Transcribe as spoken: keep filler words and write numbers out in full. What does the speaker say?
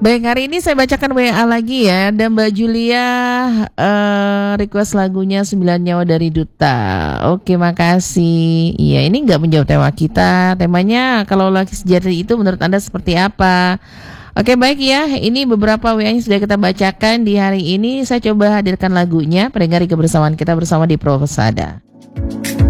Baik, hari ini saya bacakan W A lagi ya. Dan Mbak Julia eh, request lagunya Sembilan Nyawa dari Duta. Oke, makasih. Iya, ini nggak menjawab tema kita. Temanya kalau laki sejati itu menurut Anda seperti apa? Oke, baik ya. Ini beberapa W A yang sudah kita bacakan di hari ini. Saya coba hadirkan lagunya. Pendengar kebersamaan kita bersama di Pro Pesada.